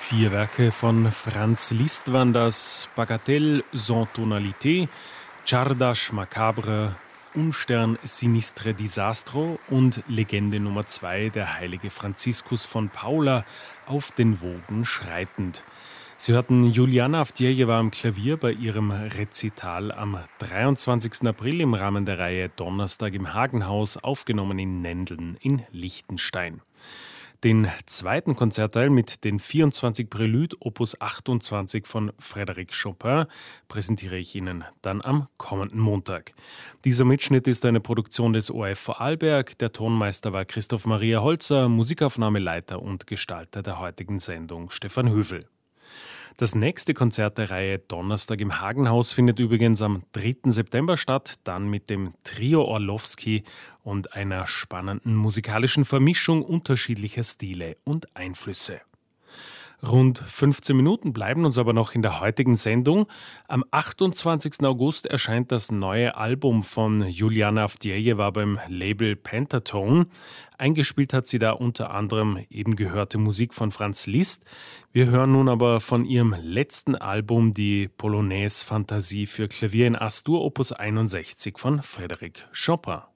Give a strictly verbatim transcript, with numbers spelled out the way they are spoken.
Vier Werke von Franz Liszt waren das: Bagatelle sans tonalité, Czardas macabre, Unstern sinistre disastro und Legende Nummer zwei, der heilige Franziskus von Paula, auf den Wogen schreitend. Sie hörten Juliana Avdjejewa am Klavier bei ihrem Rezital am dreiundzwanzigsten April im Rahmen der Reihe Donnerstag im Hagenhaus, aufgenommen in Nendeln in Liechtenstein. Den zweiten Konzertteil mit den vierundzwanzig Préludes Opus achtundzwanzig von Frédéric Chopin präsentiere ich Ihnen dann am kommenden Montag. Dieser Mitschnitt ist eine Produktion des O R F Vorarlberg. Der Tonmeister war Christoph Maria Holzer, Musikaufnahmeleiter und Gestalter der heutigen Sendung Stefan Hövel. Das nächste Konzert der Reihe Donnerstag im Hagenhaus findet übrigens am dritten September statt, dann mit dem Trio Orlowski und einer spannenden musikalischen Vermischung unterschiedlicher Stile und Einflüsse. Rund fünfzehn Minuten bleiben uns aber noch in der heutigen Sendung. Am achtundzwanzigsten August erscheint das neue Album von Juliana Avdjejewa beim Label Pentatone. Eingespielt hat sie da unter anderem eben gehörte Musik von Franz Liszt. Wir hören nun aber von ihrem letzten Album die Polonaise Fantasie für Klavier in As-Dur Opus einundsechzig von Frédéric Chopin.